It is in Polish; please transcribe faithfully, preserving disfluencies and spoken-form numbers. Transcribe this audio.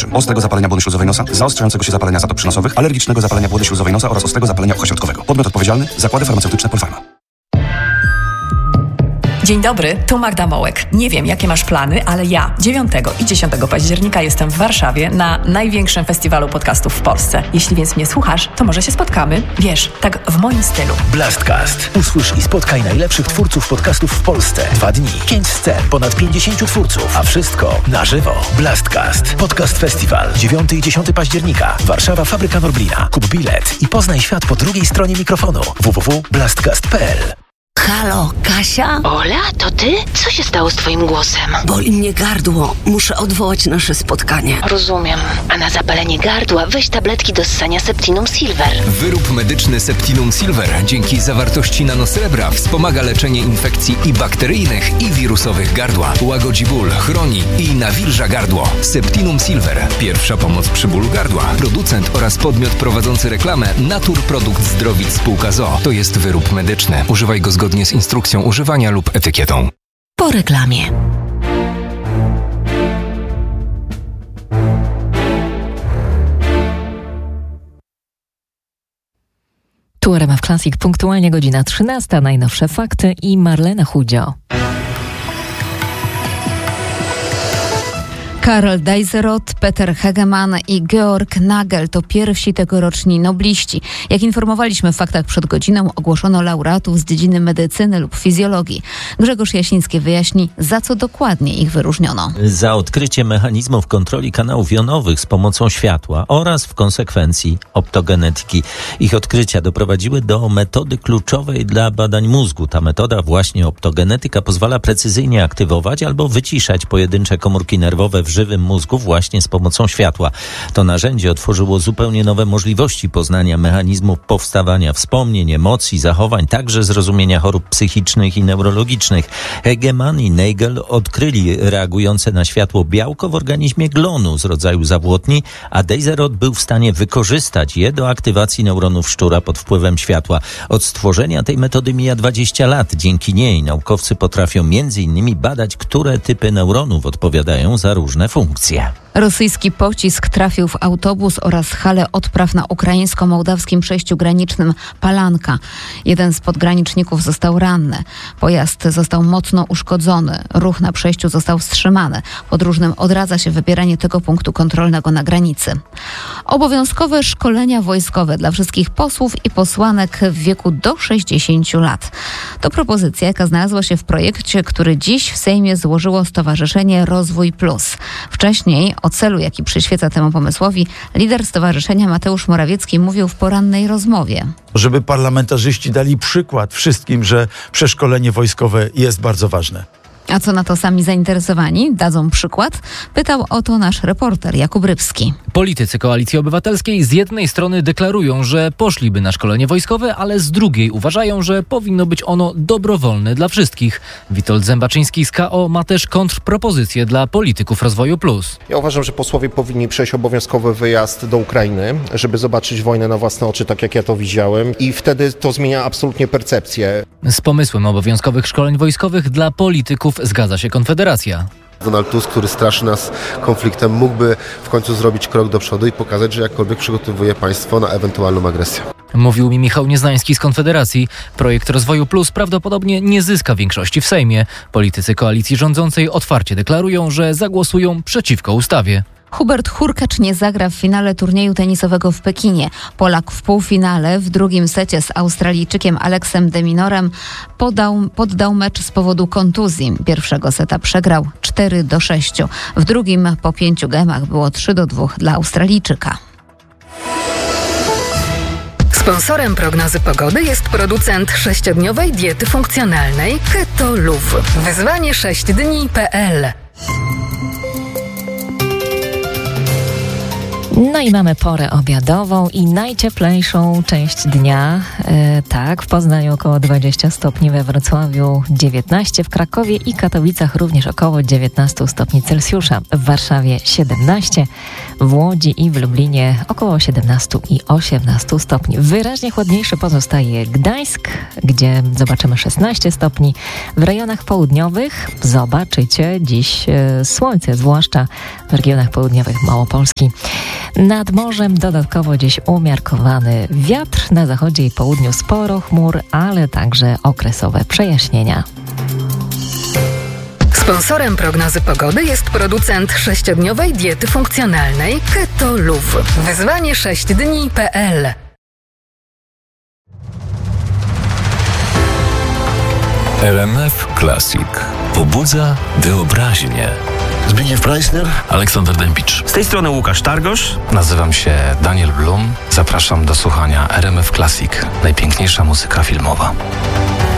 przyczyn: ostrego zapalenia błony śluzowej nosa, zaostrzającego się zapalenia zatop przynosowych, alergicznego zapalenia błony śluzowej nosa oraz ostrego zapalenia ucha środkowego. Podmiot odpowiedzialny: Zakłady Farmaceutyczne Polpharma. Dzień dobry, tu Magda Mołek. Nie wiem, jakie masz plany, ale ja dziewiątego i dziesiątego października jestem w Warszawie na największym festiwalu podcastów w Polsce. Jeśli więc mnie słuchasz, to może się spotkamy. Wiesz, tak w moim stylu. Blastcast. Usłysz i spotkaj najlepszych twórców podcastów w Polsce. Dwa dni, pięć scen, ponad pięćdziesięciu twórców, a wszystko na żywo. Blastcast. Podcast Festiwal. dziewiątego i dziesiątego października. Warszawa, Fabryka Norblina. Kup bilet i poznaj świat po drugiej stronie mikrofonu. w w w kropka blastcast kropka p l. Halo, Kasia? Ola, to ty? Co się stało z twoim głosem? Boli mnie gardło. Muszę odwołać nasze spotkanie. Rozumiem. A na zapalenie gardła weź tabletki do ssania Septinum Silver. Wyrób medyczny Septinum Silver dzięki zawartości nanosrebra wspomaga leczenie infekcji i bakteryjnych, i wirusowych gardła. Łagodzi ból, chroni i nawilża gardło. Septinum Silver. Pierwsza pomoc przy bólu gardła. Producent oraz podmiot prowadzący reklamę Natur Produkt Zdrowic Spółka z o o. To jest wyrób medyczny. Używaj go zgodnie z instrukcją używania lub etykietą. Po reklamie. Tu R M F Classic, punktualnie godzina trzynasta, najnowsze fakty i Marlena Chudzio. Karl Deiseroth, Peter Hegemann i Georg Nagel to pierwsi tegoroczni nobliści. Jak informowaliśmy w faktach przed godziną, ogłoszono laureatów z dziedziny medycyny lub fizjologii. Grzegorz Jasiński wyjaśni, za co dokładnie ich wyróżniono. Za odkrycie mechanizmów kontroli kanałów jonowych z pomocą światła oraz w konsekwencji optogenetyki. Ich odkrycia doprowadziły do metody kluczowej dla badań mózgu. Ta metoda, właśnie optogenetyka, pozwala precyzyjnie aktywować albo wyciszać pojedyncze komórki nerwowe w żywym mózgu właśnie z pomocą światła. To narzędzie otworzyło zupełnie nowe możliwości poznania mechanizmów powstawania wspomnień, emocji, zachowań, także zrozumienia chorób psychicznych i neurologicznych. Hegemann i Nagel odkryli reagujące na światło białko w organizmie glonu z rodzaju zawłotni, a Deiseroth był w stanie wykorzystać je do aktywacji neuronów szczura pod wpływem światła. Od stworzenia tej metody mija dwadzieścia lat. Dzięki niej naukowcy potrafią między innymi badać, które typy neuronów odpowiadają za różne funkcje. Rosyjski pocisk trafił w autobus oraz halę odpraw na ukraińsko-mołdawskim przejściu granicznym Palanka. Jeden z podgraniczników został ranny. Pojazd został mocno uszkodzony. Ruch na przejściu został wstrzymany. Podróżnym odradza się wybieranie tego punktu kontrolnego na granicy. Obowiązkowe szkolenia wojskowe dla wszystkich posłów i posłanek w wieku do sześćdziesięciu lat. To propozycja, jaka znalazła się w projekcie, który dziś w Sejmie złożyło Stowarzyszenie Rozwój Plus. Wcześniej o celu, jaki przyświeca temu pomysłowi, lider stowarzyszenia Mateusz Morawiecki mówił w porannej rozmowie. Żeby parlamentarzyści dali przykład wszystkim, że przeszkolenie wojskowe jest bardzo ważne. A co na to sami zainteresowani? Dadzą przykład? Pytał o to nasz reporter Jakub Rybski. Politycy Koalicji Obywatelskiej z jednej strony deklarują, że poszliby na szkolenie wojskowe, ale z drugiej uważają, że powinno być ono dobrowolne dla wszystkich. Witold Zębaczyński z K O ma też kontrpropozycję dla polityków Rozwoju Plus. Ja uważam, że posłowie powinni przejść obowiązkowy wyjazd do Ukrainy, żeby zobaczyć wojnę na własne oczy, tak jak ja to widziałem, i wtedy to zmienia absolutnie percepcję. Z pomysłem obowiązkowych szkoleń wojskowych dla polityków zgadza się Konfederacja. Donald Tusk, który straszy nas konfliktem, mógłby w końcu zrobić krok do przodu i pokazać, że jakkolwiek przygotowuje państwo na ewentualną agresję. Mówił mi Michał Nieznański z Konfederacji. Projekt Rozwoju Plus prawdopodobnie nie zyska większości w Sejmie. Politycy koalicji rządzącej otwarcie deklarują, że zagłosują przeciwko ustawie. Hubert Hurkacz nie zagra w finale turnieju tenisowego w Pekinie. Polak w półfinale w drugim secie z Australijczykiem Alexem de Minorem podał, poddał mecz z powodu kontuzji. Pierwszego seta przegrał cztery do sześciu. W drugim po pięciu gemach było trzy do dwóch dla Australijczyka. Sponsorem prognozy pogody jest producent sześciodniowej diety funkcjonalnej Keto Luv. Wyzwanie sześć dni kropka p l. No i mamy porę obiadową i najcieplejszą część dnia. E, tak, w Poznaniu około dwadzieścia stopni, we Wrocławiu dziewiętnaście, w Krakowie i Katowicach również około dziewiętnaście stopni Celsjusza, w Warszawie siedemnaście, w Łodzi i w Lublinie około siedemnaście i osiemnaście stopni. Wyraźnie chłodniejszy pozostaje Gdańsk, gdzie zobaczymy szesnaście stopni. W rejonach południowych zobaczycie dziś e, słońce, zwłaszcza w regionach południowych Małopolski. Nad morzem dodatkowo dziś umiarkowany wiatr, na zachodzie i południu sporo chmur, ale także okresowe przejaśnienia. Sponsorem prognozy pogody jest producent sześciodniowej diety funkcjonalnej Keto Luv. Wyzwanie sześć dni kropka p l. R M F Classic pobudza wyobraźnię. Zbigniew Preissner, Aleksander Dębicz. Z tej strony Łukasz Targosz. Nazywam się Daniel Blum. Zapraszam do słuchania R M F Classic. Najpiękniejsza muzyka filmowa.